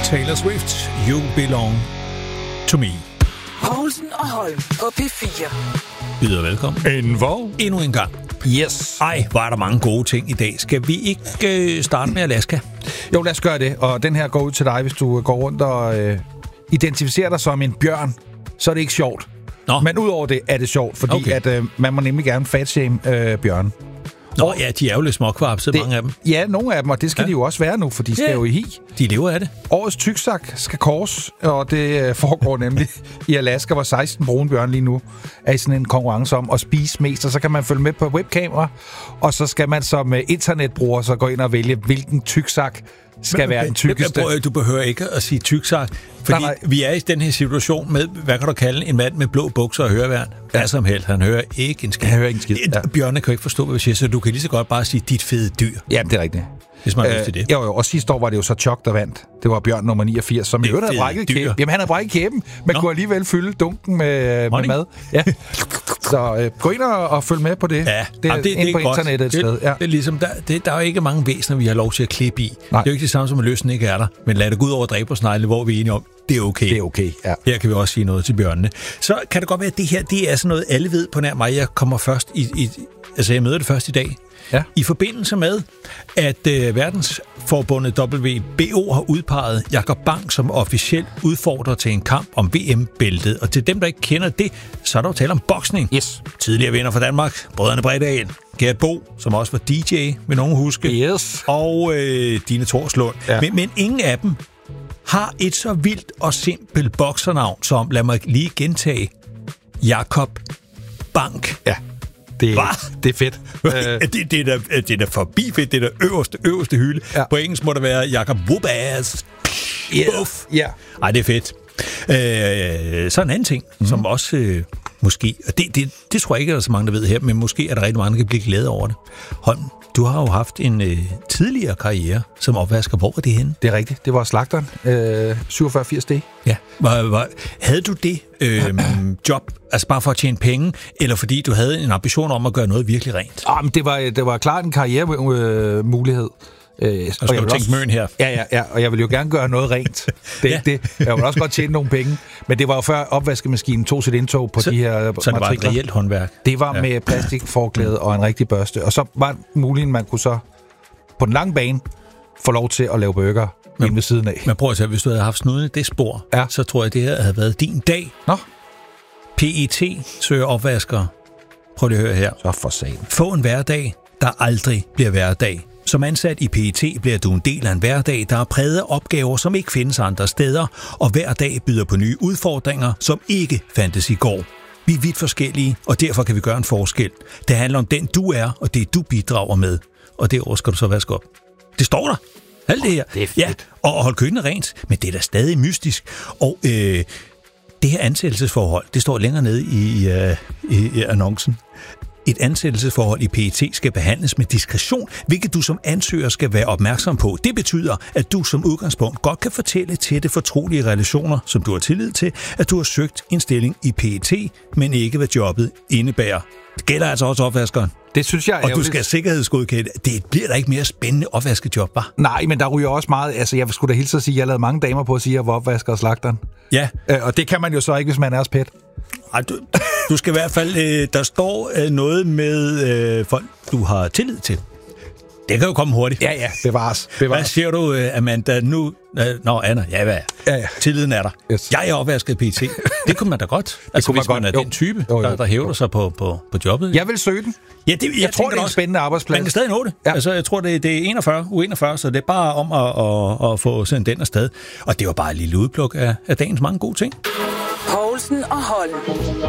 Taylor Swift, You Belong to Me. Poulsen og Holm på P4. Byder velkommen. Endnu en gang. Yes. Ej, hvor er der mange gode ting i dag. Skal vi ikke starte med Alaska? Jo, lad os gøre det. Og den her går ud til dig, hvis du går rundt og identificerer dig som en bjørn, så er det ikke sjovt. Nå. Men udover det er det sjovt, fordi Okay. at, man må nemlig gerne fatshame bjørn. Nå ja, de er jo lidt småkvapset, mange af dem. Ja, nogle af dem, og det skal de jo også være nu, for de skal jo i hi. De lever af det. Årets tyksak skal kors, og det foregår nemlig i Alaska, hvor 16 brune bjørn lige nu er i sådan en konkurrence om at spise mest, og så kan man følge med på webkamera, og så skal man som internetbruger så gå ind og vælge, hvilken tyksak skal være den tykkeste. Du behøver ikke at sige tyksak, fordi vi er i den her situation med, hvad kan du kalde en mand med blå bukser og høreværn? Hvad som helst, han hører ikke en skid. Han hører ikke en skid, ja. Bjørne kan jo ikke forstå, hvad vi siger, så du kan lige så godt bare sige, dit fede dyr. Jamen, det er rigtigt. Hvis man har lyst til det. Jo, og sidste år var det jo så Chuck, der vandt. Det var bjørn nummer 89, som i øvrigt havde brækket kæben. Jamen, han havde brækket kæben, men kunne alligevel fylde dunken med mad. Ja. Så gå ind og følg med på det. Ja, det er inde på internettet et sted. Ja. Det er ligesom, der er jo ikke mange væsener, vi har lov til at klippe i. Nej. Det er jo ikke det samme som, at løsningen ikke er der. Men lad det gå ud over dræbersnegle, hvor vi er enige om, det er okay. Det er okay, ja. Her kan vi også sige noget til bjørnene. Så kan det godt være, at det her, det er sådan noget, alle ved på nær mig. Jeg kommer først altså jeg møder det først i dag. Ja. I forbindelse med, at verdensforbundet WBO har udpeget Jakob Bang som officiel udfordrer til en kamp om VM-bæltet. Og til dem, der ikke kender det, så er der jo tale om boksning. Yes. Tidligere vinder fra Danmark, brødrene Bredal, Gert Bo, som også var DJ, vil nogen huske. Yes. Og Dine Torslund. Ja. Men ingen af dem har et så vildt og simpelt boksernavn som, lad mig lige gentage, Jakob Bang. Ja. Det er fedt. Det er da forbi fedt. Det er der øverste hylde. Ja. På engelsk må der være Jakob Whoop-ass. Yes. Ja. Ej, det er fedt. Så en anden ting, som også måske, og det tror jeg ikke, der er så mange, der ved her, men måske er der rigtig mange, der kan blive glade over det. Holm, du har jo haft en tidligere karriere som opvasker. Hvor var det henne? Det er rigtigt. Det var slagteren. 47-80D. Ja. Havde du det job, altså bare for at tjene penge, eller fordi du havde en ambition om at gøre noget virkelig rent? Men det var klart en karrieremulighed. Og skal du tænke møn her? Ja, og jeg vil jo gerne gøre noget rent. Det er ikke det. Jeg vil også godt tjene nogle penge. Men det var jo før opvaskemaskinen tog sit indtog på de her matrikler. Så det var et reelt håndværk? Det var med plastikforklæde og en rigtig børste. Og så var muligheden, man kunne så på den lange bane få lov til at lave burger inde ved siden af. Men prøv at sige, hvis du havde haft snuden i det spor, så tror jeg, det her havde været din dag. Nå. PET søger opvaskere. Prøv lige at høre her. Så for sagen. Få en hverdag, der aldrig bliver hverdag. Som ansat i PET bliver du en del af en hverdag, der er præget af opgaver, som ikke findes andre steder, og hver dag byder på nye udfordringer, som ikke fandtes i går. Vi er vidt forskellige, og derfor kan vi gøre en forskel. Det handler om den, du er, og det, du bidrager med. Og derovre skal du så vaske op. Det står der. Alt det her. Det er fedt. Ja, og holde køkkenet rent, men det er da stadig mystisk. Og det her ansættelsesforhold, det står længere nede i annoncen. Et ansættelsesforhold i PET skal behandles med diskretion, hvilket du som ansøger skal være opmærksom på. Det betyder, at du som udgangspunkt godt kan fortælle tætte fortrolige relationer, som du har tillid til, at du har søgt en stilling i PET, men ikke hvad jobbet indebærer. Det gælder altså også opvaskeren. Det synes jeg er og du skal sikkerhedsgodkende. Det bliver da ikke mere spændende opvaskejob, hva'? Nej, men der ryger også meget. Altså, jeg skulle da hilse at sige, at jeg lavede mange damer på at sige, at jeg var opvasker og slagteren. Ja. Og det kan man jo så ikke, hvis man er spæt. Ej, du skal i hvert fald... der står noget med folk, du har tillid til. Det kan jo komme hurtigt. Ja, bevares. Hvad siger du, Amanda, nu? Anna, ja. Tilliden er der. Yes. Jeg er opvasket PT. Det kunne man da godt. Altså, hvis man er den type, der hævder sig på jobbet. Jeg vil søge den. Ja, jeg tror, det er en spændende arbejdsplads. Man kan stadig nå det. Ja. Altså, jeg tror, det er 41, så det er bare om at få sendt den afsted. Og det var bare et lille udpluk af dagens mange gode ting. Poulsen og Holm.